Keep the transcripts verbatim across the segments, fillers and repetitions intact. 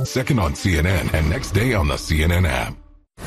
Second on C N N and next day on the C N N app.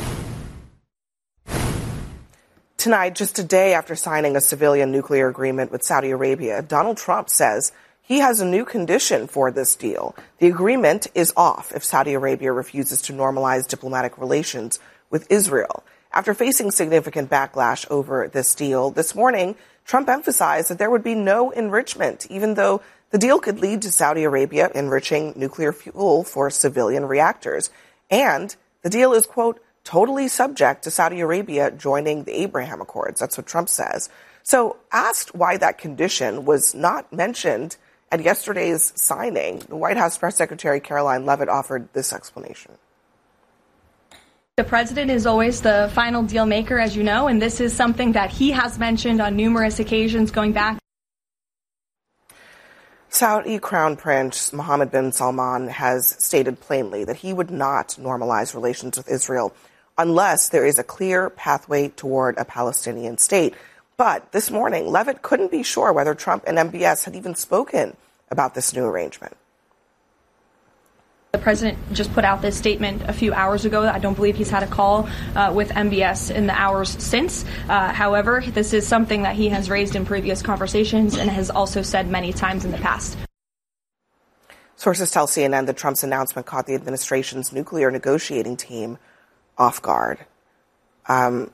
Tonight, just a day after signing a civilian nuclear agreement with Saudi Arabia, Donald Trump says he has a new condition for this deal. The agreement is off if Saudi Arabia refuses to normalize diplomatic relations with Israel. After facing significant backlash over this deal, this morning, Trump emphasized that there would be no enrichment, even though the deal could lead to Saudi Arabia enriching nuclear fuel for civilian reactors. And the deal is, quote, totally subject to Saudi Arabia joining the Abraham Accords. That's what Trump says. So asked why that condition was not mentioned at yesterday's signing, the White House Press Secretary Caroline Leavitt offered this explanation. The president is always the final deal maker, as you know, and this is something that he has mentioned on numerous occasions going back. Saudi Crown Prince Mohammed bin Salman has stated plainly that he would not normalize relations with Israel unless there is a clear pathway toward a Palestinian state. But this morning, Leavitt couldn't be sure whether Trump and M B S had even spoken about this new arrangement. The president just put out this statement a few hours ago. I don't believe he's had a call uh, with M B S in the hours since. Uh, however, this is something that he has raised in previous conversations and has also said many times in the past. Sources tell C N N that Trump's announcement caught the administration's nuclear negotiating team off guard. Um,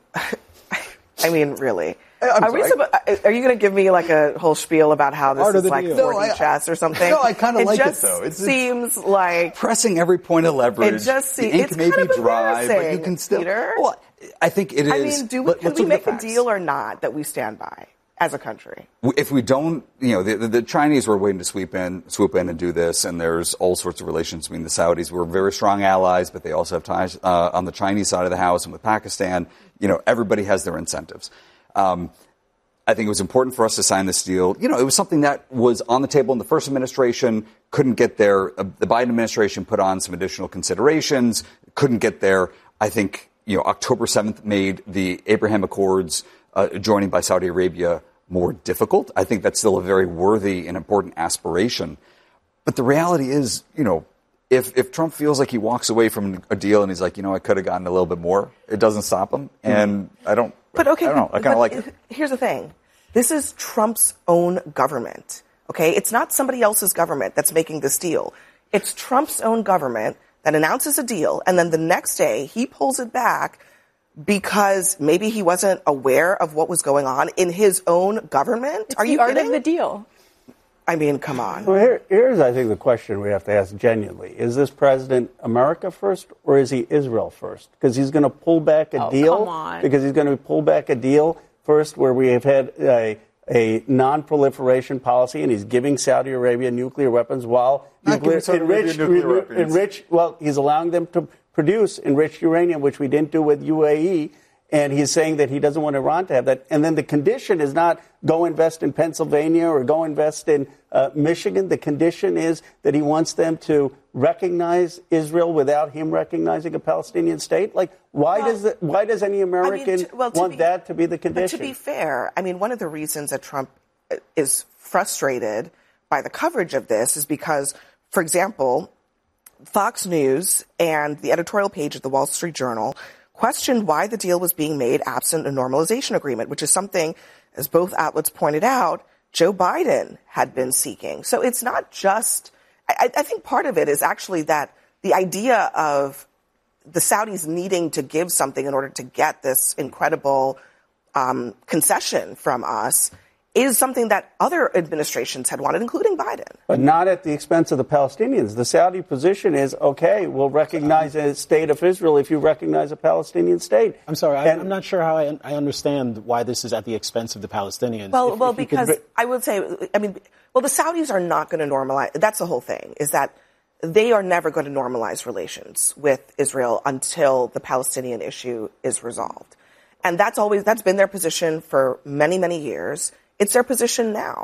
I mean, really. Are, we supposed, are you going to give me like a whole spiel about how this Part is like four D no, chess or something? No, I kind of like it, though. It seems like pressing every point of leverage. It just seems the ink it's may kind be of dry, but you can still. Peter. Well, I think it is. I mean, do we, let, can we make a deal or not that we stand by as a country? If we don't, you know, the, the, the Chinese were waiting to sweep in, swoop in and do this, and there's all sorts of relations between the Saudis. We're very strong allies, but they also have ties uh, on the Chinese side of the house and with Pakistan. You know, everybody has their incentives. Um, I think it was important for us to sign this deal. You know, it was something that was on the table in the first administration, couldn't get there. Uh, the Biden administration put on some additional considerations, couldn't get there. I think, you know, October seventh made the Abraham Accords uh, joining by Saudi Arabia more difficult. I think that's still a very worthy and important aspiration. But the reality is, you know, if, if Trump feels like he walks away from a deal and he's like, you know, I could have gotten a little bit more, it doesn't stop him. And mm-hmm. I don't. But okay, I don't know. I kind of like it. Here's the thing. This is Trump's own government, okay? It's not somebody else's government that's making this deal. It's Trump's own government that announces a deal, and then the next day he pulls it back because maybe he wasn't aware of what was going on in his own government. It's Are the you art kidding? of the deal. I mean, come on. Well, here, here's, I think, the question we have to ask genuinely. Is this president America first or is he Israel first? Because he's going to pull back a oh, deal. Come on. Because he's going to pull back a deal first where we have had a, a non-proliferation policy and he's giving Saudi Arabia nuclear weapons while nuclear, enriched, nuclear re, weapons. enriched, well, he's allowing them to produce enriched uranium, which we didn't do with U A E. And he's saying that he doesn't want Iran to have that. And then the condition is not go invest in Pennsylvania or go invest in uh, Michigan. The condition is that he wants them to recognize Israel without him recognizing a Palestinian state. Like, why well, does the, why does any American I mean, to, well, want be, that to be the condition? But to be fair, I mean, one of the reasons that Trump is frustrated by the coverage of this is because, for example, Fox News and the editorial page of the Wall Street Journal questioned why the deal was being made absent a normalization agreement, which is something, as both outlets pointed out, Joe Biden had been seeking. So it's not just, I, I think part of it is actually that the idea of the Saudis needing to give something in order to get this incredible um, concession from us is something that other administrations had wanted, including Biden. But not at the expense of the Palestinians. The Saudi position is, okay, we'll recognize a state of Israel if you recognize a Palestinian state. I'm sorry, and, I'm not sure how I, I understand why this is at the expense of the Palestinians. Well, if, well, if because could... I would say, I mean, well, the Saudis are not going to normalize. That's the whole thing, is that they are never going to normalize relations with Israel until the Palestinian issue is resolved. And that's always, that's been their position for many, many years. It's their position now.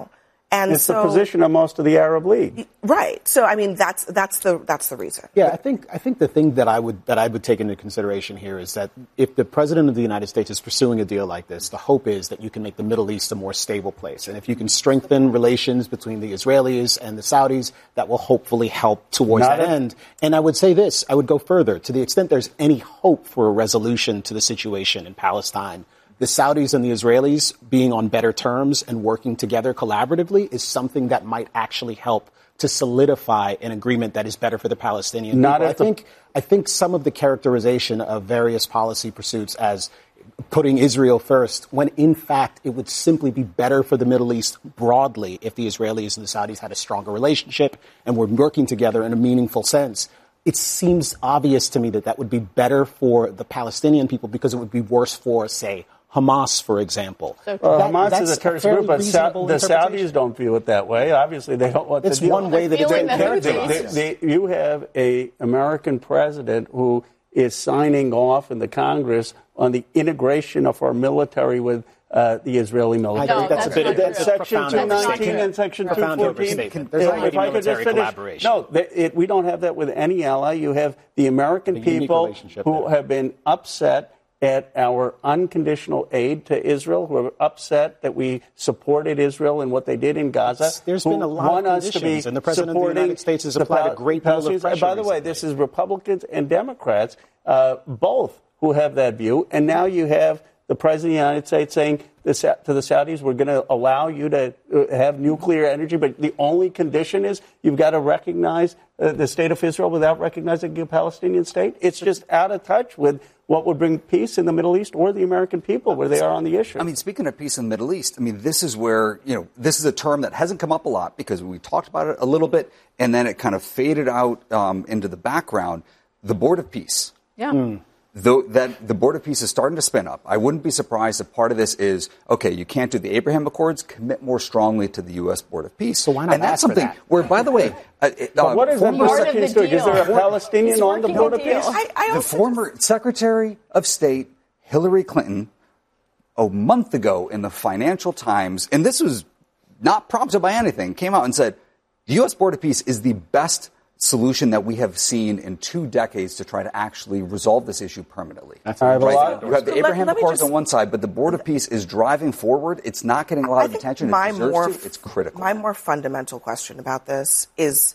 And it's so, the position of most of the Arab League. Right. So, I mean, that's that's the that's the reason. Yeah, I think I think the thing that I would that I would take into consideration here is that if the president of the United States is pursuing a deal like this, the hope is that you can make the Middle East a more stable place, and if you can strengthen relations between the Israelis and the Saudis, that will hopefully help towards Not that a- end. And I would say this: I would go further. To the extent there's any hope for a resolution to the situation in Palestine, the Saudis and the Israelis being on better terms and working together collaboratively is something that might actually help to solidify an agreement that is better for the Palestinian Not people. I at the- think I think some of the characterization of various policy pursuits as putting Israel first, when in fact it would simply be better for the Middle East broadly if the Israelis and the Saudis had a stronger relationship and were working together in a meaningful sense. It seems obvious to me that that would be better for the Palestinian people because it would be worse for, say, Hamas, for example. Well, That- Hamas that's is a terrorist fairly group, but Sa- reasonable the interpretation. Saudis don't view it that way. Obviously, they don't want It's the deal. one way that it's feeling been the They- characterized. they- they- you have a American president who is signing off in the Congress on the integration of our military with uh, the Israeli I military. think that's, that's a bit not of true. that's a Section profound two nineteen overstatement. and Section two Profound fourteen. overstatement. There's If already I could just military finish. collaboration. No, th- it, we don't have that with any ally. You have the American A unique people relationship who there. have been upset at our unconditional aid to Israel, who are upset that we supported Israel and what they did in Gaza. There's who been a lot of want us to be conditions, and the President of the supporting United States has the applied a Pal- great deal of Palestinians. pressure And by the way, recently. this is Republicans and Democrats, uh, both who have that view. And now you have the President of the United States saying the Sa- to the Saudis, we're going to allow you to uh, have nuclear energy, but the only condition is you've got to recognize uh, the state of Israel without recognizing a Palestinian state. It's just out of touch with what would bring peace in the Middle East or the American people where they are on the issue. I mean, speaking of peace in the Middle East, I mean, this is where, you know, this is a term that hasn't come up a lot because we talked about it a little bit and then it kind of faded out um, into the background. The Board of Peace. Yeah. Mm. Though that the Board of Peace is starting to spin up. I wouldn't be surprised if part of this is, okay, you can't do the Abraham Accords, commit more strongly to the U S. Board of Peace. So why not and that's ask for something that? where, by the way, uh, but uh, what is that former Board Part of of Peace the doing? Is there a deal. Palestinian He's on the working Board the of deal. Peace? I, I the also former Secretary of State Hillary Clinton a month ago in the Financial Times, and this was not prompted by anything, came out and said the U S. Board of Peace is the best solution that we have seen in two decades to try to actually resolve this issue permanently. That's I have a Right? lot- You have the So let- Abraham let me Accords just- on one side, but the Board of Peace is driving forward. It's not getting a lot I of think attention. my It deserves more, to. It's critical. My more fundamental question about this is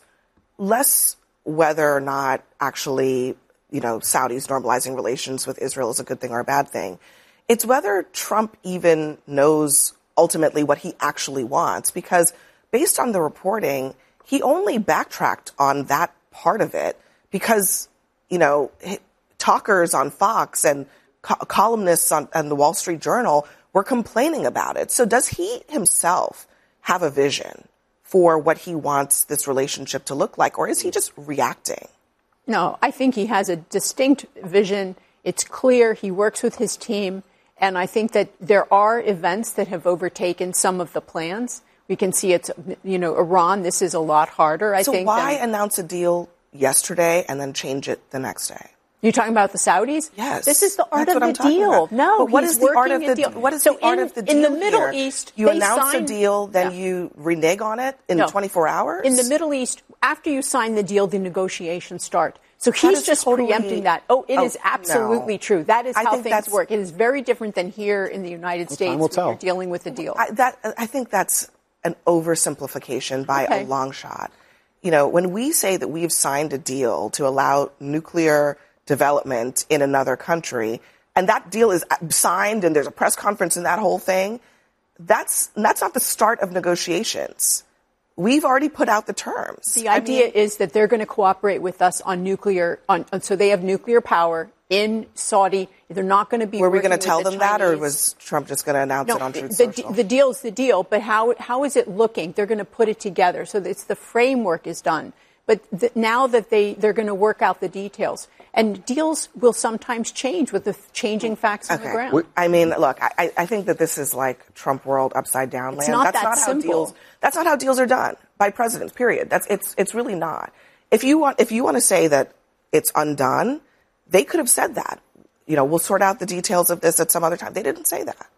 less whether or not actually, you know, Saudis normalizing relations with Israel is a good thing or a bad thing. It's whether Trump even knows ultimately what he actually wants, because based on the reporting, he only backtracked on that part of it because, you know, talkers on Fox and co- columnists on, on the Wall Street Journal were complaining about it. So does he himself have a vision for what he wants this relationship to look like, or is he just reacting? No, I think he has a distinct vision. It's clear he works with his team. And I think that there are events that have overtaken some of the plans. We can see it's, you know, Iran, this is a lot harder, I so think. why than, announce a deal yesterday and then change it the next day? you talking about the Saudis? Yes. This is the art That's of what I'm the talking deal. about. No, but what he's is the art of working the a deal. deal? What is so the art in, of the deal in the Middle here? East, you they announce signed, a deal, then yeah. you renege on it in No. twenty-four hours? In the Middle East, after you sign the deal, the negotiations start. So That he's is just totally- preempting that. Oh, it Oh, is absolutely no. true. That is I how think things that's- work. It is very different than here in the United States will when tell. you're dealing with a deal. I, that, I think that's an oversimplification by Okay. a long shot. You know, when we say that we've signed a deal to allow nuclear development in another country, and that deal is signed and there's a press conference and that whole thing, that's, that's not the start of negotiations. We've already put out the terms. The I idea mean, is that they're going to cooperate with us on nuclear, on, on- so they have nuclear power in Saudi. They're not going to be. were we going to tell them that, or Chinese. was Trump just going to announce No, it on Truth the, Social? the deal's the deal, but how how is it looking? They're going to put it together, so that it's the framework is done. But the, now that they they're going to work out the details, and deals will sometimes change with the changing facts on the ground. We- I mean, look, I, I think that this is like Trump world upside down It's land. not that's that not simple. how deals. That's not how deals are done by presidents. Period. That's it's it's really not. If you want if you want to say that it's undone, they could have said that. You know, we'll sort out the details of this at some other time. They didn't say that.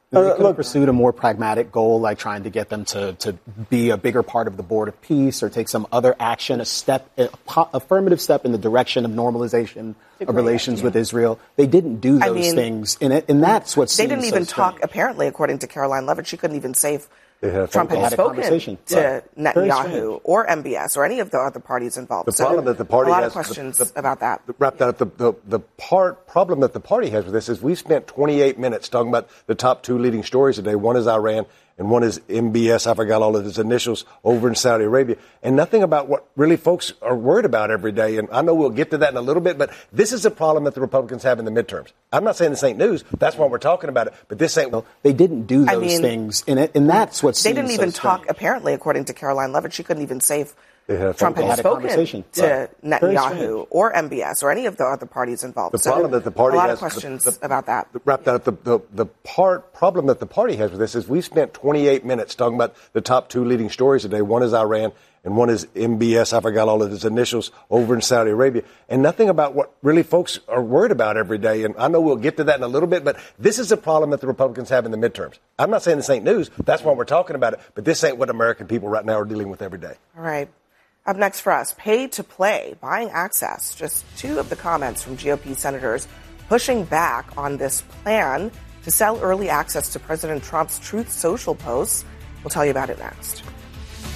They could have pursued a more pragmatic goal, like trying to get them to, to be a bigger part of the board of peace or take some other action, a step, a po- affirmative step in the direction of normalization of relations idea. with Israel. They didn't do those I mean, things, in it, and that's what they didn't even so talk. Apparently, according to Caroline Levitt, she couldn't even say if Trump had, had spoken to right. Netanyahu or M B S or any of the other parties involved. The so problem that the party a lot has, of questions the, the, about that. Wrap that up. The, the, the part problem that the party has with this is we spent twenty-eight minutes talking about the top two leading stories today. One is Iran and one is M B S. I forgot all of his initials over in Saudi Arabia, and nothing about what really folks are worried about every day. And I know we'll get to that in a little bit, but this is a problem that the Republicans have in the midterms. I'm not saying this ain't news. That's why we're talking about it. But this ain't. Well, they didn't do those I mean, things in it, and that's what they didn't even so talk. Apparently, according to Caroline Levitt, she couldn't even say if Trump had, had spoken to right. Netanyahu or M B S or any of the other parties involved. The so problem that the party a lot has, of questions the, the, about that. Wrap that up. The, the, the part problem that the party has with this is we spent twenty-eight minutes talking about the top two leading stories today. One is Iran and one is M B S. I forgot all of his initials over in Saudi Arabia, and nothing about what really folks are worried about every day. And I know we'll get to that in a little bit, but this is a problem that the Republicans have in the midterms. I'm not saying this ain't news. That's why we're talking about it. But this ain't what American people right now are dealing with every day. All right. Up next for us, pay to play, buying access. Just two of the comments from G O P senators pushing back on this plan to sell early access to President Trump's Truth Social posts. We'll tell you about it next.